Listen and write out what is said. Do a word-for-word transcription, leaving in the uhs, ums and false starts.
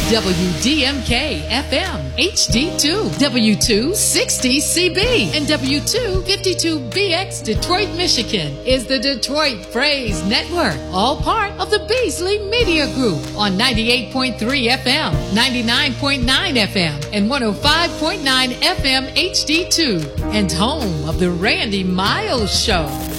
W D M K F M H D two, W two sixty C B, and W two fifty-two B X Detroit, Michigan is the Detroit Praise Network, all part of the Beasley Media Group on ninety-eight point three F M, ninety-nine point nine F M, and one oh five point nine F M H D two, and home of the Randy Miles Show.